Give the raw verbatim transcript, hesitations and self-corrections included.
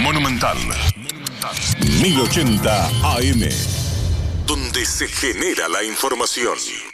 Monumental mil ochenta A M, donde se genera la información.